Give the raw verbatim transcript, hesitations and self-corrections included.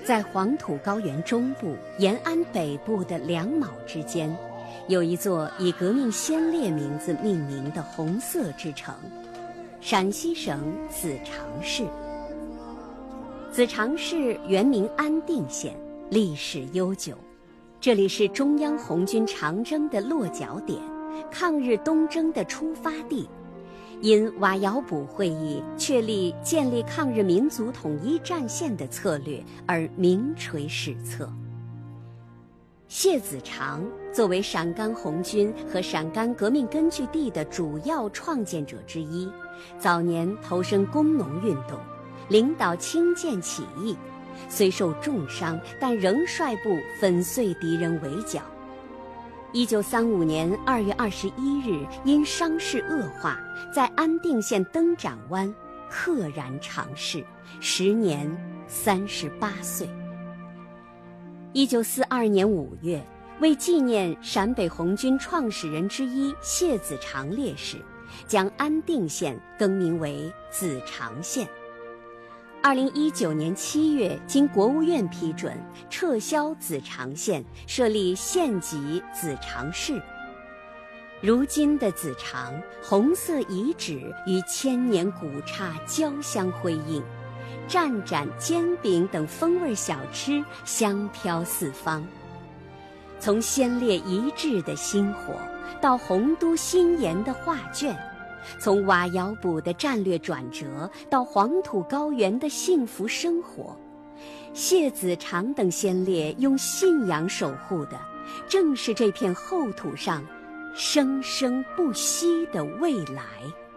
在黄土高原中部、延安北部的两卯之间，有一座以革命先烈名字命名的红色之城——陕西省子长市。子长市原名安定县，历史悠久。这里是中央红军长征的落脚点，抗日东征的出发地。因瓦窑堡会议确立建立抗日民族统一战线的策略而名垂史册。谢子长作为陕甘红军和陕甘革命根据地的主要创建者之一，早年投身工农运动，领导清涧起义，虽受重伤，但仍率部粉碎敌人围剿。一九三五年二月二十一日，因伤势恶化，在安定县灯盏湾溘然长逝，时年三十八岁。一九四二年五月，为纪念陕北红军创始人之一谢子长烈士，将安定县更名为子长县。二零一九年七月，经国务院批准，撤销子长县，设立县级子长市。如今的子长，红色遗址与千年古刹交相辉映，蘸盏、煎饼等风味小吃香飘四方。从先烈遗志的薪火，到洪都新研的画卷，从瓦窑堡的战略转折到黄土高原的幸福生活，谢子长等先烈用信仰守护的，正是这片厚土上生生不息的未来。